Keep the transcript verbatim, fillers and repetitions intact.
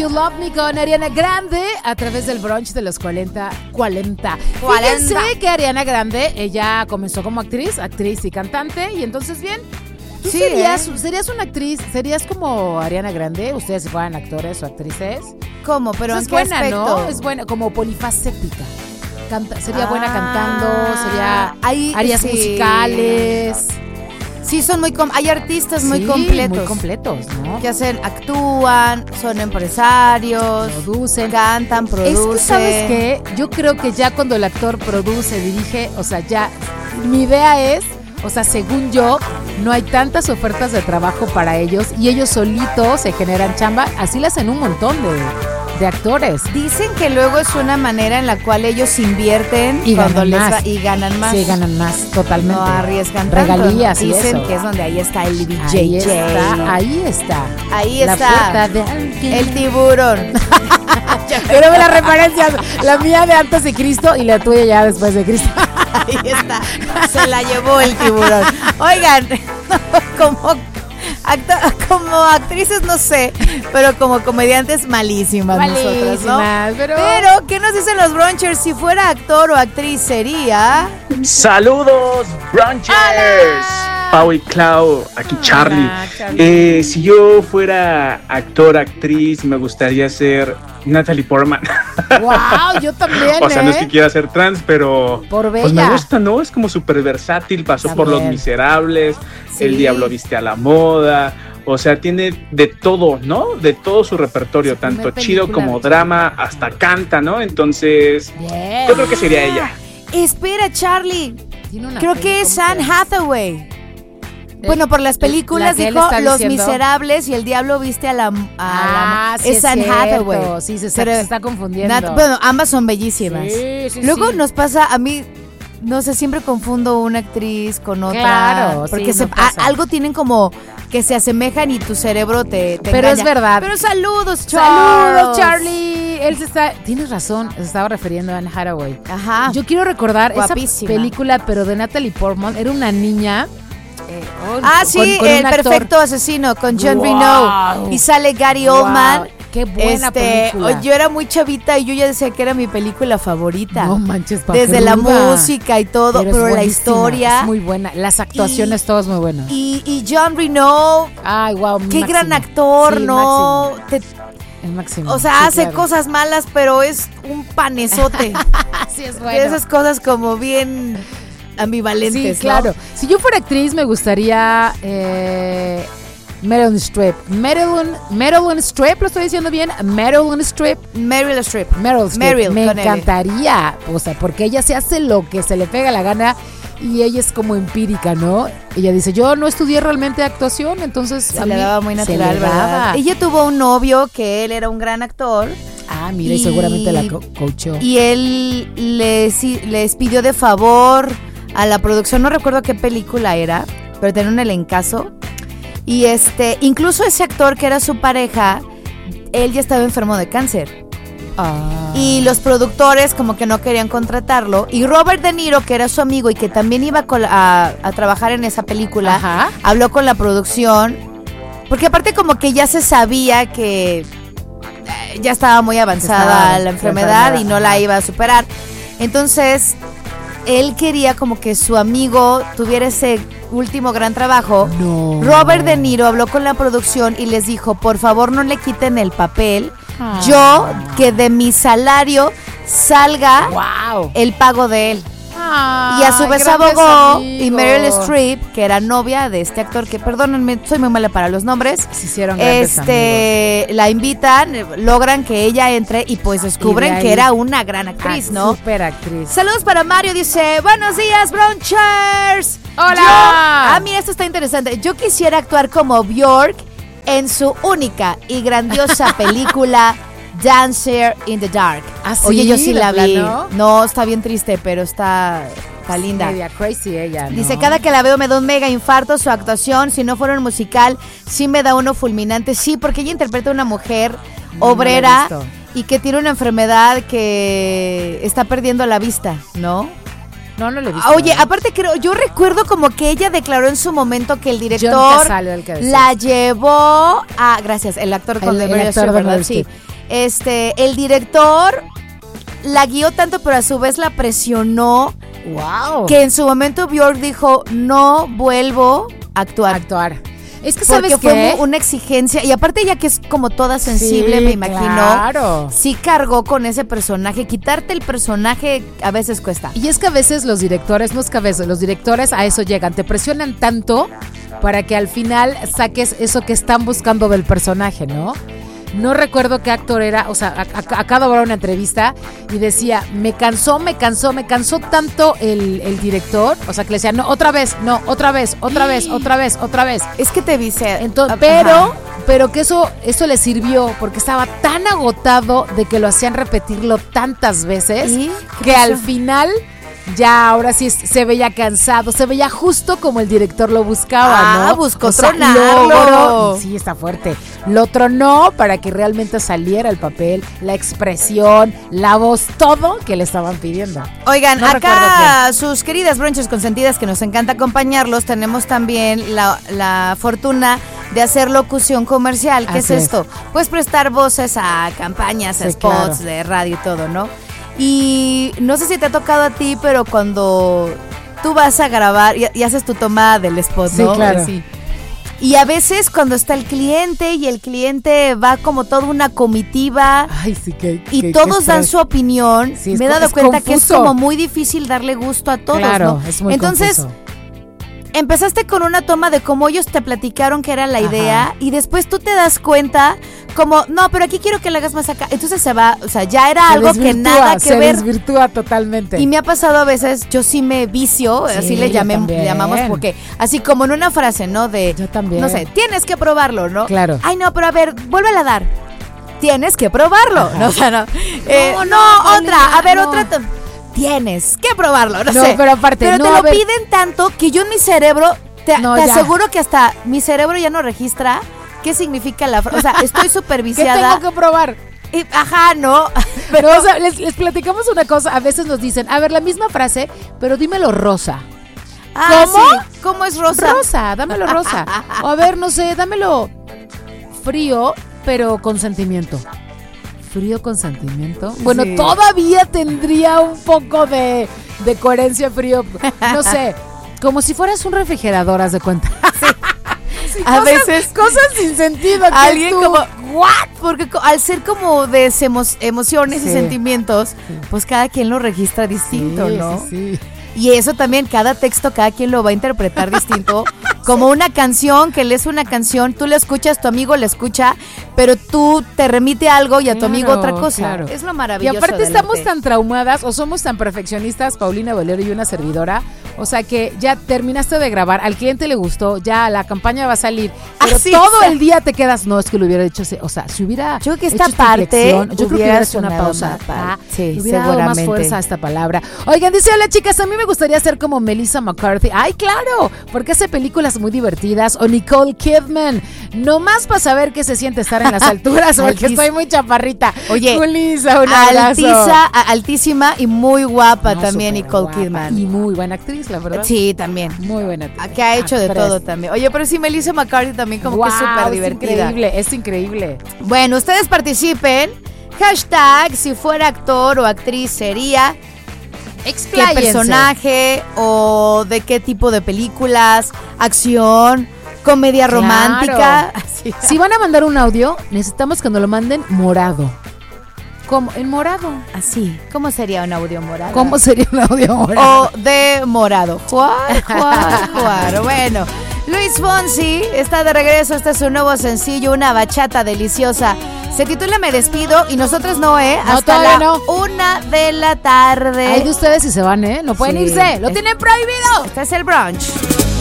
You Love Me con Ariana Grande a través del brunch de los cuarenta. cuarenta. cuarenta. Fíjense que Ariana Grande, ella comenzó como actriz, actriz y cantante, y entonces bien, ¿tú Sí, serías, ¿eh? serías una actriz, serías como Ariana Grande? Ustedes si fueran actores o actrices. ¿Cómo? Pero Pues ¿en es qué buena, aspecto? ¿no? Es buena, como polifacética. Canta, sería buena Ah, cantando, sería ahí, áreas sí. musicales. Sí, son muy com- hay artistas muy Sí, completos. muy completos, ¿no? Que hacen, actúan, son empresarios, Producen. cantan, producen. Es que, ¿sabes qué? Yo creo que ya cuando el actor produce, dirige, o sea, ya, mi idea es, o sea, según yo, no hay tantas ofertas de trabajo para ellos y ellos solitos se generan chamba, así le hacen un montón de, de actores. Dicen que luego es una manera en la cual ellos invierten Y cuando ganan les más. va- y ganan más. Sí, ganan más, totalmente. No arriesgan tanto. Regalías y Dicen eso. que es donde ahí está el B J J. Ahí está, ahí está. Ahí La está. puerta de alguien. El tiburón. Pero ve las referencias, la mía de antes de Cristo y la tuya ya después de Cristo. Ahí está. Se la llevó el tiburón. Oigan, como, acto- como actrices no sé, pero como comediantes malísimas, nosotras, ¿no? Malísimas, pero- Pero, ¿qué nos dicen los brunchers? Si fuera actor o actriz sería... ¡Saludos, Brunchers! Pau y Clau, aquí Charlie. Hola, Charlie. Eh, si yo fuera actor, actriz, me gustaría ser Natalie Portman. Wow, yo también, O sea, no es que ¿eh? quiera ser trans, pero Por pues me bella. gusta, ¿no? Es como súper versátil, pasó por Los También. Miserables, Sí. El Diablo Viste a la Moda. O sea, tiene de todo, ¿no? De todo su repertorio, Su primer tanto chido película. como drama, hasta canta, ¿no? Entonces, Bien. yo creo que sería ella. Espera, Charlie. Tiene una Creo peli, que es ¿cómo se Anne llama? Hathaway. Bueno, por las películas la que él dijo está Los diciendo. Miserables y El Diablo Viste a la... a Ah, la sí, es Anne cierto. Hathaway. Sí, se está, Pero se está confundiendo. Nat- bueno, ambas son bellísimas. Sí, sí, Luego sí. nos pasa, a mí, no sé, siempre confundo una actriz con otra. Claro, porque sí, se- no pasa. a- algo tienen como que se asemejan y tu cerebro te, te Pero es engaña. verdad. Pero saludos, Charles. Saludos, Charlie. Él se está. Tienes razón, se estaba refiriendo a Anne Hathaway. Ajá. Yo quiero recordar Guapísima. esa película, pero de Natalie Portman. Era una niña. eh, Ah, con- sí, con un El actor. Perfecto Asesino con John Wow. Reno. Y sale Gary Wow, Oldman. qué buena Este, película. Yo era muy chavita y yo ya decía que era mi película favorita. No manches, pa' Desde qué la ruda. música y todo, Pero es pero, la buenísima, historia. es muy buena. Las actuaciones, Y- todas muy buenas. Y, y John Reno, Ay, wow. qué máximo. gran actor, Sí, ¿no? máximo. Te- El máximo. o sea, Sí, hace claro. cosas malas, pero es un panezote. Así es De bueno. esas cosas como bien ambivalentes, Sí, claro. Si yo fuera actriz, me gustaría eh, Meryl Streep. Meryl, Meryl Streep, ¿lo estoy diciendo bien? Meryl Streep. ¿no? Meryl Streep. Meryl Streep. Meryl, me con L. encantaría. O sea, porque ella se hace lo que se le pega la gana y ella es como empírica, ¿no? Ella dice, yo no estudié realmente actuación, entonces Se a le mí daba muy se natural, le ¿verdad? daba. Ella tuvo un novio que él era un gran actor Ah, mira, y, Y- seguramente la co- coachó. y él les, les pidió de favor a la producción, no recuerdo qué película era, pero tenía un elencazo. Y este, incluso ese actor que era su pareja, él ya estaba enfermo de cáncer. Ah. Y los productores como que no querían contratarlo. Y Robert De Niro, que era su amigo y que también iba a, col- a- a trabajar en esa película, Ajá. habló con la producción. Porque aparte como que ya se sabía que eh, ya estaba muy avanzada Estaba la la enfermedad y no enfermedad, la ajá. iba a superar. Entonces, él quería como que su amigo tuviera ese último gran trabajo. No. Robert De Niro habló con la producción y les dijo, por favor no le quiten el papel. Ah. Yo, que de mi salario salga Wow. el pago de él. Y a su vez grandes abogó y amigos. Meryl Streep, que era novia de este actor, que perdónenme, soy muy mala para los nombres, Se hicieron grandes este la invitan, eh, logran que ella entre y pues descubren Y de ahí- que era una gran actriz, Ah, ¿no? Super actriz. Saludos para Mario, dice, buenos días, Brunchers. ¡Hola! Yo- a mí esto está interesante. Yo quisiera actuar como Bjork en su única y grandiosa película Dancer in the Dark. ¿Ah, sí? Oye, yo sí ¿De la vi. plano? No, está bien triste, pero está, está linda. Media crazy ella, ¿no? Dice, cada que la veo me da un mega infarto su actuación. Si no fuera un musical, sí me da uno fulminante. Sí, porque ella interpreta a una mujer No, obrera no la he visto. y que tiene una enfermedad que está perdiendo la vista, ¿no? No, no lo he visto. Oye, aparte creo, yo recuerdo como que ella declaró en su momento que el John director Casale, el que decía. la llevó a, gracias, el actor con El- de el Meryl actor Streep, de ¿verdad? Meryl Sí. Streep. Este, el director la guió tanto, pero a su vez la presionó. Wow. Que en su momento Björk dijo, no vuelvo a actuar. Actuar. Es que porque sabes fue qué? una exigencia. Y aparte ya que es como toda sensible, Sí, me imagino. claro. Sí cargó con ese personaje. Quitarte el personaje a veces cuesta. Y es que a veces los directores, no es que a veces, los directores a eso llegan, te presionan tanto para que al final saques eso que están buscando del personaje, ¿no? No recuerdo qué actor era, o sea, acabo de ver una entrevista y decía, me cansó, me cansó, me cansó tanto el, el director, o sea, que le decía, no, otra vez, no, otra vez, otra vez, otra vez, otra vez. Es que te dice... Entonces, pero, pero que eso, eso le sirvió porque estaba tan agotado de que lo hacían repetirlo tantas veces ¿Y? que al final... Ya, ahora sí se veía cansado, se veía justo como el director lo buscaba, ah, ¿no? buscó o sea, tronarlo. logró, sí, está fuerte. Lo tronó para que realmente saliera el papel, la expresión, la voz, todo que le estaban pidiendo. Oigan, No acá sus queridas bronches consentidas que nos encanta acompañarlos, tenemos también la, la fortuna de hacer locución comercial. ¿Qué Así es es. esto? Pues prestar voces a campañas, a Sí, spots claro. de radio y todo, ¿no? Y no sé si te ha tocado a ti, pero cuando tú vas a grabar y, y haces tu toma del spot, Sí, ¿no? claro. Sí. Y a veces cuando está el cliente y el cliente va como toda una comitiva Ay, sí, que y que- todos que dan estrés. su opinión, Sí, es me he co- dado es cuenta que es confuso. como muy difícil darle gusto a todos, Claro, ¿no? es muy Entonces, confuso. empezaste con una toma de cómo ellos te platicaron que era la Ajá. idea y después tú te das cuenta como, no, pero aquí quiero que le hagas más acá. Entonces se va, o sea, ya era Se algo que desvirtúa, nada que se ver. desvirtúa totalmente. Y me ha pasado a veces, yo sí me vicio, Sí, así le yo llamé, también. llamamos porque, así como en una frase, ¿no? De, Yo también. no sé, tienes que probarlo, ¿no? Claro. Ay, no, pero a ver, vuélvela a dar. Tienes que probarlo, Ajá. ¿no? O sea, no. Eh, No, no, no, otra, Paulina, a ver, no. otra. to- Tienes que probarlo, no, No, sé. pero aparte, Pero no, te a lo ver. piden tanto que yo en mi cerebro, te, No, te ya. aseguro que hasta mi cerebro ya no registra qué significa la frase. O sea, estoy ¿Qué superviciada. tengo que probar? Y- ajá, no. Pero, o sea, les, les platicamos una cosa. A veces nos dicen, a ver, la misma frase, pero dímelo rosa. Ah, ¿Cómo? sí. ¿Cómo es rosa? Rosa, dámelo rosa. O a ver, no sé, dámelo frío, pero con sentimiento. Frío con sentimiento. Bueno, Sí. todavía tendría un poco de, de coherencia frío. No sé, como si fueras un refrigerador, haz de cuenta. Sí, A cosas- veces- Cosas sin sentido. que Alguien tú- como, ¿what? Porque co- al ser como de emo- emociones y Sí. sentimientos, pues cada quien lo registra distinto, Sí, ¿no? sí, sí. Y eso también, cada texto, cada quien lo va a interpretar distinto. Como una canción, que lees una canción, tú la escuchas, tu amigo la escucha, pero tú te remite algo y a tu amigo Claro, otra cosa. claro. Es lo Y maravilloso aparte del estamos arte. tan traumadas o somos tan perfeccionistas, Paulina Bolero y una servidora, o sea que ya terminaste de grabar, al cliente le gustó, ya la campaña va a salir, pero Ah, sí, todo o sea. el día te quedas, no, es que lo hubiera hecho, ese- o sea, si hubiera Yo creo que hecho esta parte inflexión, yo creo que hubiera hubiera hecho una sonado pausa, más padre. ah, Sí, le hubiera dado más seguramente. fuerza a esta palabra. Oigan, dice, hola chicas, a mí me gustaría ser como Melissa McCarthy. Ay, claro, porque hace películas muy divertidas, o Nicole Kidman, nomás para saber qué se siente estar en las alturas, porque Altis- estoy muy chaparrita. Oye, Melissa, un abrazo. Altiza, a- altísima y muy guapa No, también súper Nicole guapa. Kidman. Y muy buena actriz, la verdad. Sí, también. Muy buena actriz. Que ha hecho de Actriz. todo también. Oye, pero sí, Melissa McCarthy también como que es Guau, súper es divertida. increíble, es increíble. Bueno, ustedes participen. Hashtag, si fuera actor o actriz sería, qué Expláyense. personaje o de qué tipo de películas, acción, comedia Claro. romántica. Así. Si van a mandar un audio, necesitamos que nos lo manden morado. ¿Cómo? En morado. Así. ¿Cómo sería un audio morado? ¿Cómo sería un audio morado? O de morado. Juan, Juan, Juan. Bueno, Luis Fonsi está de regreso. Este es su nuevo sencillo, una bachata deliciosa. Se titula Me Despido y nosotros no, ¿eh? No, Hasta todavía la no. una de la tarde. Hay de ustedes si se van, ¿eh? No pueden Sí. irse. Lo Es- tienen prohibido. Este es el brunch.